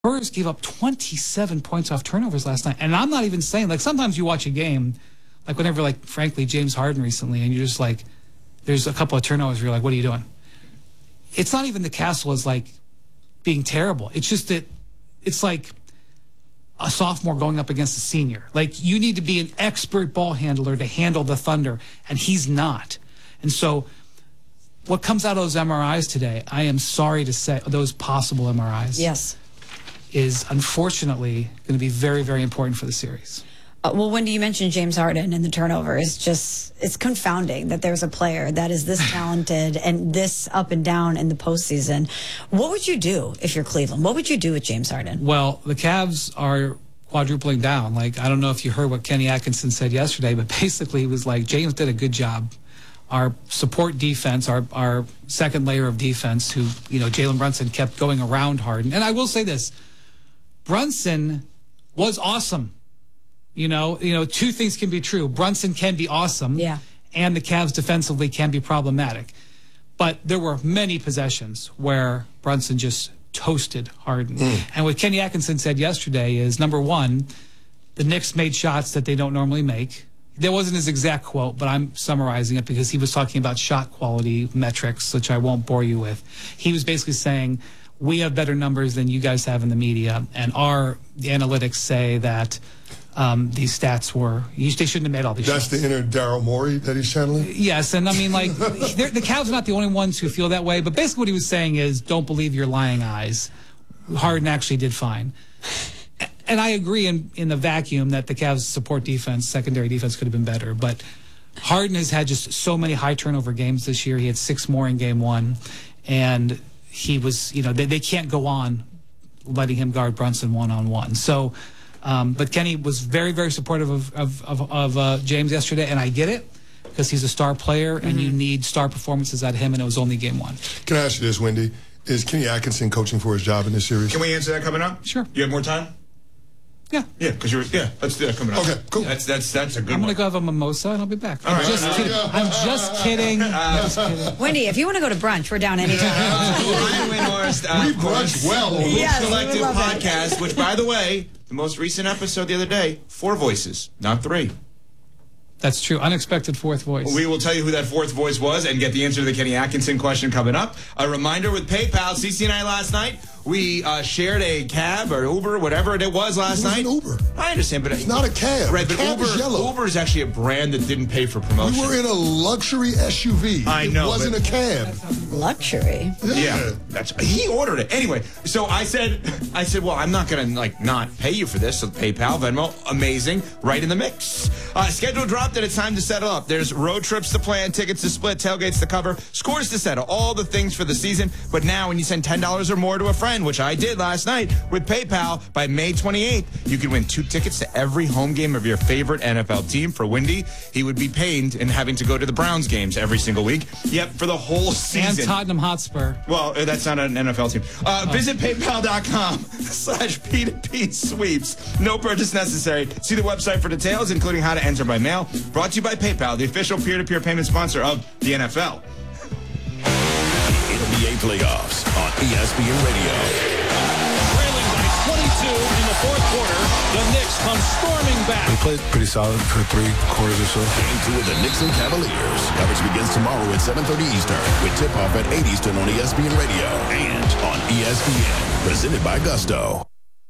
Spurs gave up 27 points off turnovers last night. And I'm not even saying, like, sometimes you watch a game, like whenever, like, frankly, James Harden recently, and you're just like, there's a couple of turnovers where you're like, what are you doing? It's not even the Castle is, like, being terrible. It's just that it's like a sophomore going up against a senior. Like, you need to be an expert ball handler to handle the Thunder, and he's not. And so what comes out of those MRIs today, I am sorry to say, those possible MRIs. Yes. Is unfortunately going to be very, very important for the series. Well, Wendy, you mentioned James Harden and the turnover. It's confounding that there's a player that is this talented and this up and down in the postseason. What would you do if you're Cleveland? What would you do with James Harden? Well, the Cavs are quadrupling down. Like, I don't know if you heard what Kenny Atkinson said yesterday, but basically he was like, James did a good job. Our support defense, our second layer of defense, who, you know, Jalen Brunson kept going around Harden. And I will say this, Brunson was awesome. You know, two things can be true. Brunson can be awesome, yeah, and the Cavs defensively can be problematic. But there were many possessions where Brunson just toasted Harden. And what Kenny Atkinson said yesterday is, number one, the Knicks made shots that they don't normally make. That wasn't his exact quote, but I'm summarizing it because he was talking about shot quality metrics, which I won't bore you with. He was basically saying, we have better numbers than you guys have in the media, and the analytics say that these stats were, they shouldn't have made all these shots. That's the inner Daryl Morey that he's channeling? Yes, and I mean, like, the Cavs are not the only ones who feel that way, but basically what he was saying is, don't believe your lying eyes. Harden actually did fine. And I agree in the vacuum that the Cavs' support defense, secondary defense, could have been better, but Harden has had just so many high turnover games this year. He had 6 more in game 1, and he was, you know, they can't go on letting him guard Brunson one-on-one. So, but Kenny was very, very supportive of James yesterday, and I get it because he's a star player, and you need star performances out of him, and it was only game 1. Can I ask you this, Wendy? Is Kenny Atkinson coaching for his job in this series? Can we answer that coming up? Sure. You have more time? Yeah. Yeah, because let's do that coming up. Okay, cool. That's a good one. I'm going to go have a mimosa, and I'll be back. All I'm right. just kidding. I'm just kidding. Wendy, if you want to go to brunch, we're down anytime. Ryan Windhorst, We brunch well. Yes, Collective we love it. podcast, which, by the way, the most recent episode the other day, 4 voices, not 3. That's true. Unexpected fourth voice. We will tell you who that 4th voice was and get the answer to the Kenny Atkinson question coming up. A reminder with PayPal, CC and I last night, we shared a cab or Uber, whatever it was last night. It was an Uber. I understand, but It's not a cab. Right, but Cab is yellow. Uber is actually a brand that didn't pay for promotion. We were in a luxury SUV. I know, It wasn't a cab. Luxury. Yeah, he ordered it anyway. So I said, well, I'm not gonna not pay you for this. So PayPal, Venmo, amazing, right in the mix. Schedule dropped, and it's time to settle up. There's road trips to plan, tickets to split, tailgates to cover, scores to settle, all the things for the season. But now, when you send $10 or more to a friend, which I did last night with PayPal, by May 28th, you can win 2 tickets to every home game of your favorite NFL team. For Wendy, he would be pained in having to go to the Browns games every single week. Yep, for the whole season. And Tottenham Hotspur. Well, that's not an NFL team. Visit paypal.com/P2P sweeps. No purchase necessary. See the website for details, including how to enter by mail. Brought to you by PayPal, the official peer-to-peer payment sponsor of the NFL. NBA playoffs on ESPN Radio. Trailing by 22 in the 4th quarter, the Knicks come storming back. We played pretty solid for 3 quarters or so. Game 2 of the Knicks and Cavaliers. Coverage begins tomorrow at 7:30 Eastern with tip-off at 8 Eastern on ESPN Radio and on ESPN. Presented by Gusto.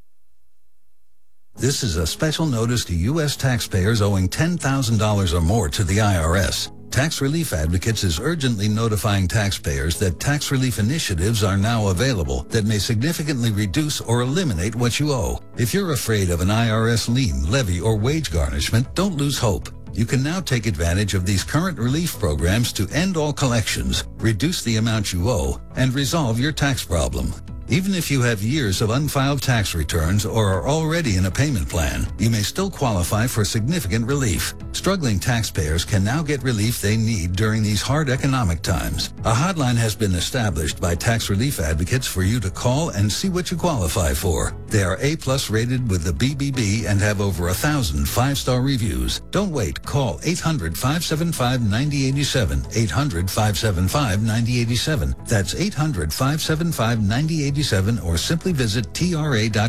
This is a special notice to U.S. taxpayers owing $10,000 or more to the IRS. Tax Relief Advocates is urgently notifying taxpayers that tax relief initiatives are now available that may significantly reduce or eliminate what you owe. If you're afraid of an IRS lien, levy, or wage garnishment, don't lose hope. You can now take advantage of these current relief programs to end all collections, reduce the amount you owe, and resolve your tax problem. Even if you have years of unfiled tax returns or are already in a payment plan, you may still qualify for significant relief. Struggling taxpayers can now get relief they need during these hard economic times. A hotline has been established by Tax Relief Advocates for you to call and see what you qualify for. They are A+ rated with the BBB and have over 1,000 5-star reviews. Don't wait. Call 800-575-9087. 800-575-9087. That's 800-575-9087 or simply visit TRA.com.